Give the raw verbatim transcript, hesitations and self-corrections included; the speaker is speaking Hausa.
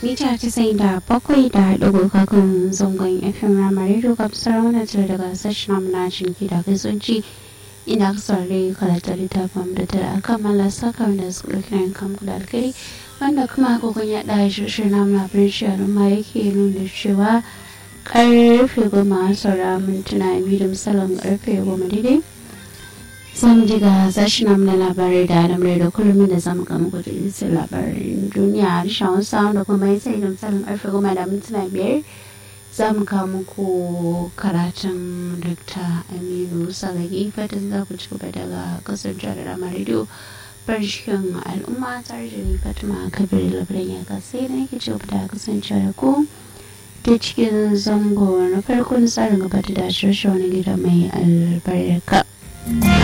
mita casa'in da bakwai da ɗigo kakun zangon F M Rama Radio Kapsar wani tare daga sashen amina cinki da gaisonci ina kasar rai kalatar littafin da ta kammala sakar da su ɗauki kan kula da kai wanda kuma agogon ya ɗaya shirin namun abin shi a ma yake nuna cewa karfe goma saura mintuna biyu da misalin karfe goma daidai zamu ji ga sashen namun na labarai da alamrai da kullum da zamu gama gudu sai labarin duniya harshen hausa da kuma ya sai da misalin karfe goma da mintuna biyar za mu kawo muku karatun Dokta Aminu Sagagi fatan za ku ci gaba daga kasar jihar Rama Radio farshen al'umma tare da ni Fatima Kabir labaran ya kasai da nake ci gaba da kasancewa da ku ta cikin zango na farkon tsarin gabatar da shirye wani gida mai albarka.